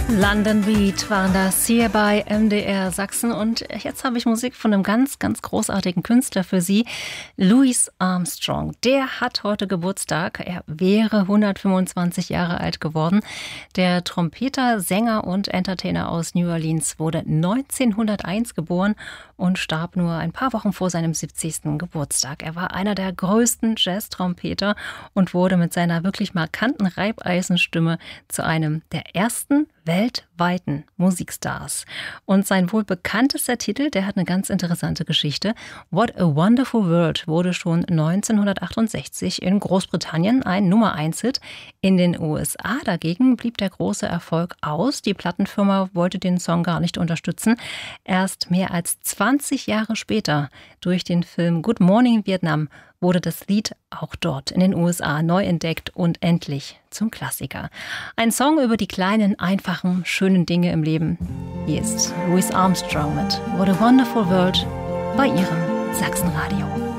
London Beat waren das hier bei MDR Sachsen und jetzt habe ich Musik von einem ganz, ganz großartigen Künstler für Sie, Louis Armstrong. Der hat heute Geburtstag, er wäre 125 Jahre alt geworden. Der Trompeter, Sänger und Entertainer aus New Orleans wurde 1901 geboren und starb nur ein paar Wochen vor seinem 70. Geburtstag. Er war einer der größten Jazz-Trompeter und wurde mit seiner wirklich markanten Reibeisenstimme zu einem der ersten weltweiten Musikstars. Und sein wohl bekanntester Titel, der hat eine ganz interessante Geschichte. What a Wonderful World wurde schon 1968 in Großbritannien ein Nummer-1-Hit. In den USA dagegen blieb der große Erfolg aus. Die Plattenfirma wollte den Song gar nicht unterstützen. Erst mehr als 20 Jahre später, durch den Film Good Morning Vietnam, wurde das Lied auch dort in den USA neu entdeckt und endlich zum Klassiker. Ein Song über die kleinen, einfachen, schönen Dinge im Leben. Hier ist Louis Armstrong mit What a Wonderful World bei Ihrem Sachsenradio.